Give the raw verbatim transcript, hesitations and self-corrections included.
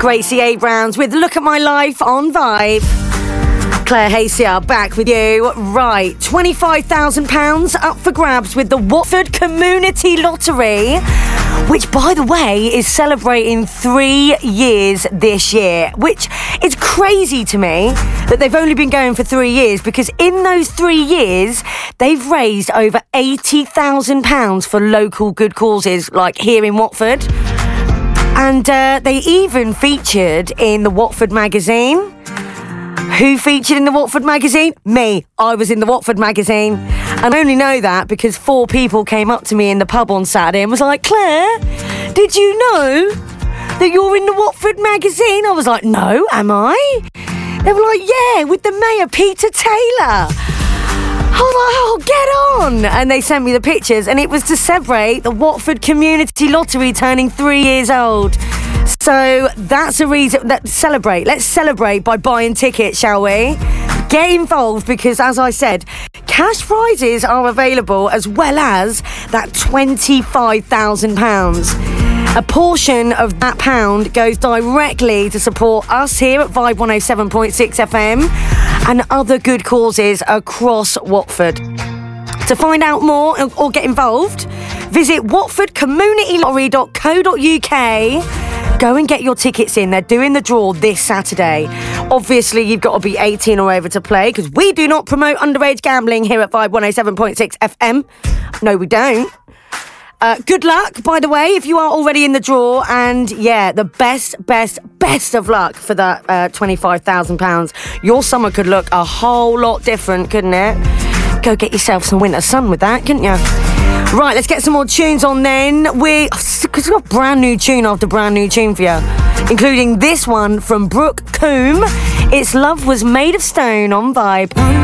Gracie Abrams with Look at My Life on Vibe. Claire Hayes back with you. Right, twenty-five thousand pounds up for grabs with the Watford Community Lottery, which, by the way, is celebrating three years this year, which is crazy to me that they've only been going for three years, because in those three years, they've raised over eighty thousand pounds for local good causes, like here in Watford. And uh, they even featured in the Watford magazine. Who featured in the Watford magazine? Me. I was in the Watford magazine. And I only know that because four people came up to me in the pub on Saturday and was like, Claire, did you know that you're in the Watford magazine? I was like, no, am I? They were like, yeah, with the mayor, Peter Taylor. I was like, oh, get on. And they sent me the pictures, and it was to celebrate the Watford Community Lottery turning three years old. So that's a reason that celebrate. Let's celebrate by buying tickets, shall we? Get involved, because, as I said, cash prizes are available, as well as that twenty-five thousand pounds. A portion of that pound goes directly to support us here at Vibe one oh seven point six F M and other good causes across Watford. To find out more or get involved, visit watford community lottery dot co dot uk. Go and get your tickets in. They're doing the draw this Saturday. Obviously, you've got to be eighteen or over to play, because we do not promote underage gambling here at Vibe one oh seven point six F M. No, we don't. Uh, good luck, by the way, if you are already in the draw. And yeah, the best, best, best of luck for that uh, twenty-five thousand pounds. Your summer could look a whole lot different, couldn't it? Go get yourself some winter sun with that, couldn't you? Right, let's get some more tunes on then. We, because we've got brand new tune after brand new tune for you, including this one from Brooke Coombe. It's Love Was Made of Stone on Vibe.